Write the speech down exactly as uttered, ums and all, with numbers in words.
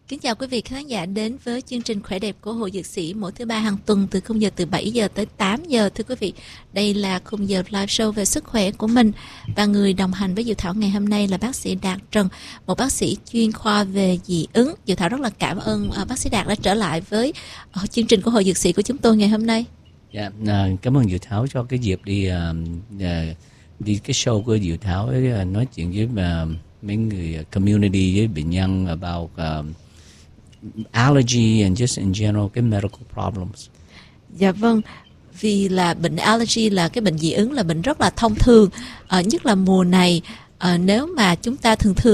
Kính chào quý vị khán giả đến với chương trình Khỏe đẹp của Hội Dược Sĩ mỗi thứ ba hàng tuần từ khung giờ từ bảy giờ tới tám giờ. Thưa quý vị, đây là khung giờ live show về sức khỏe của mình và người đồng hành với Diệu Thảo ngày hôm nay là bác sĩ Đạt Trần, một bác sĩ chuyên khoa về dị ứng. Diệu Thảo rất là cảm ơn uh, bác sĩ Đạt đã trở lại với uh, chương trình của Hội Dược Sĩ của chúng tôi ngày hôm nay. Dạ, yeah, cảm ơn Diệu Thảo cho cái dịp đi uh, uh, đi cái show của Diệu Thảo ấy, uh, nói chuyện với uh, mấy người community với bệnh nhân about uh, allergy and just in general cái medical problems. Dạ vâng, vì là bệnh allergy là cái bệnh dị ứng là bệnh rất là thông thường, uh, nhất là mùa này. Uh, nếu mà chúng ta thường thường